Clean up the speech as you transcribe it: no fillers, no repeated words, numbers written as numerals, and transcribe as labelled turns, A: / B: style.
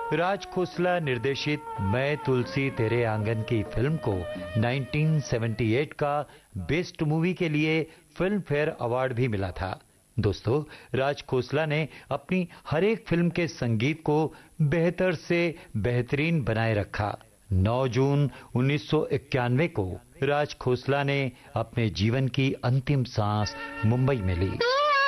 A: राज खोसला निर्देशित मैं तुलसी तेरे आंगन की फिल्म को 1978 का बेस्ट मूवी के लिए फिल्म फेयर अवार्ड भी मिला था। दोस्तों, राज खोसला ने अपनी हर एक फिल्म के संगीत को बेहतर से बेहतरीन बनाए रखा। 9 जून 1991 को राज खोसला ने अपने जीवन की अंतिम सांस मुंबई में ली।